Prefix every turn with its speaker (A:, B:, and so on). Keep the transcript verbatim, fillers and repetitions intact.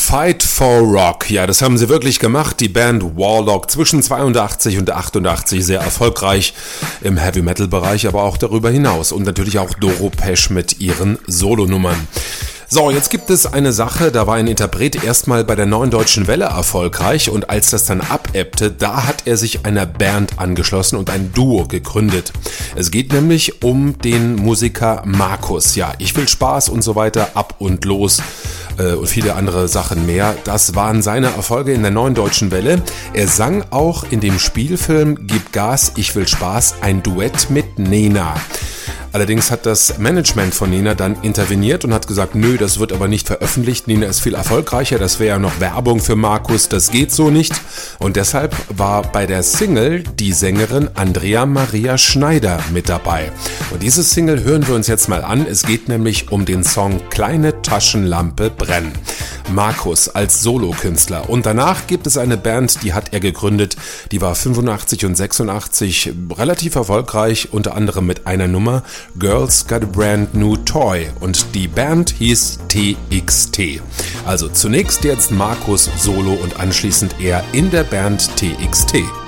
A: Fight for Rock. Ja, das haben sie wirklich gemacht. Die Band Warlock zwischen zweiundachtzig und achtundachtzig sehr erfolgreich im Heavy-Metal-Bereich, aber auch darüber hinaus. Und natürlich auch Doro Pesch mit ihren Solonummern. So, jetzt gibt es eine Sache, da war ein Interpret erstmal bei der Neuen Deutschen Welle erfolgreich und als das dann abebbte, da hat er sich einer Band angeschlossen und ein Duo gegründet. Es geht nämlich um den Musiker Markus. Ja, Ich will Spaß und so weiter, Ab und Los äh, und viele andere Sachen mehr. Das waren seine Erfolge in der Neuen Deutschen Welle. Er sang auch in dem Spielfilm Gib Gas, Ich will Spaß ein Duett mit Nena. Allerdings hat das Management von Nena dann interveniert und hat gesagt, nö, das wird aber nicht veröffentlicht. Nena ist viel erfolgreicher, das wäre ja noch Werbung für Markus, das geht so nicht. Und deshalb war bei der Single die Sängerin Andrea Maria Schneider mit dabei. Und diese Single hören wir uns jetzt mal an. Es geht nämlich um den Song Kleine Taschenlampe brennen. Markus als Solokünstler. Und danach gibt es eine Band, die hat er gegründet. Die war fünfundachtzig und sechsundachtzig relativ erfolgreich, unter anderem mit einer Nummer Girls Got a Brand New Toy. Und die Band hieß T X T. Also zunächst jetzt Markus Solo und anschließend er in der Band T X T.